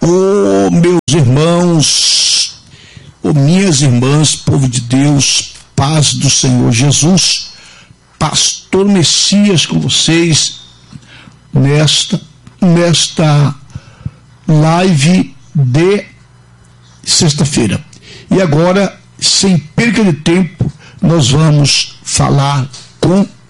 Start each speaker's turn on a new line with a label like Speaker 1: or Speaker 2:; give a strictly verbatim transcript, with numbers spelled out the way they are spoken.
Speaker 1: Oh, meus irmãos, oh, minhas irmãs, povo de Deus, paz do Senhor Jesus, Pastor Messias com vocês nesta, nesta live de sexta-feira. E agora, sem perca de tempo, nós vamos falar com